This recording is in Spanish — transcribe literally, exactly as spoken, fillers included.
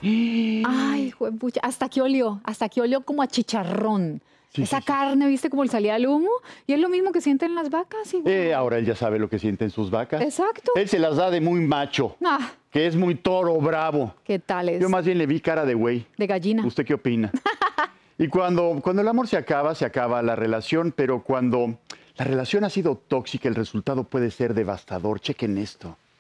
Ay, juepucha, hasta que olió, hasta que olió como a chicharrón. Sí, Esa sí, sí. carne, ¿viste cómo le salía el humo? Y es lo mismo que sienten las vacas, Eh, igual. ahora él ya sabe lo que sienten sus vacas. Exacto. Él se las da de muy macho, Ah, que es muy toro bravo. ¿qué tal Yo es? más bien le vi cara de güey. De gallina. ¿Usted qué opina? Y cuando, cuando el amor se acaba, se acaba la relación, pero cuando la relación ha sido tóxica, el resultado puede ser devastador. Chequen esto.